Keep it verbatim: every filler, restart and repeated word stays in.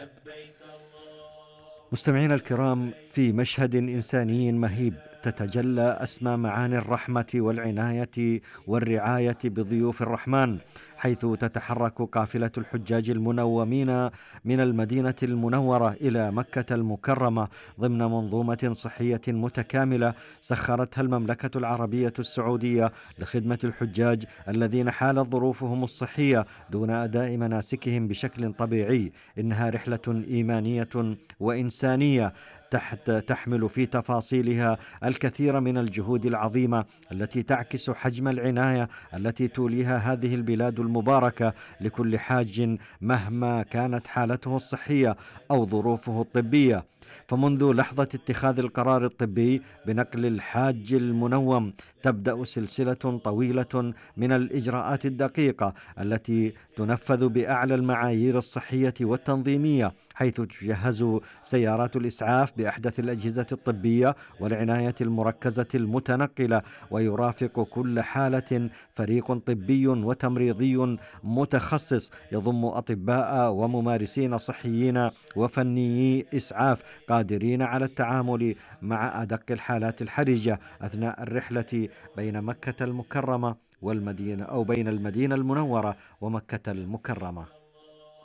مستمعينا الكرام، في مشهد إنساني مهيب تتجلى أسمى معاني الرحمة والعناية والرعاية بضيوف الرحمن، حيث تتحرك قافلة الحجاج المنومين من المدينة المنورة إلى مكة المكرمة ضمن منظومة صحية متكاملة سخرتها المملكة العربية السعودية لخدمة الحجاج الذين حالت ظروفهم الصحية دون أداء مناسكهم بشكل طبيعي. إنها رحلة إيمانية وإنسانية تحت تحمل في تفاصيلها الكثير من الجهود العظيمة التي تعكس حجم العناية التي توليها هذه البلاد المباركة لكل حاج مهما كانت حالته الصحية أو ظروفه الطبية. فمنذ لحظة اتخاذ القرار الطبي بنقل الحاج المنوم تبدأ سلسلة طويلة من الإجراءات الدقيقة التي تنفذ بأعلى المعايير الصحية والتنظيمية، حيث تجهز سيارات الإسعاف بأحدث الأجهزة الطبية والعناية المركزة المتنقلة، ويرافق كل حالة فريق طبي وتمريضي متخصص يضم أطباء وممارسين صحيين وفنيي إسعاف قادرين على التعامل مع أدق الحالات الحرجة أثناء الرحلة بين مكة المكرمة والمدينة أو بين المدينة المنورة ومكة المكرمة.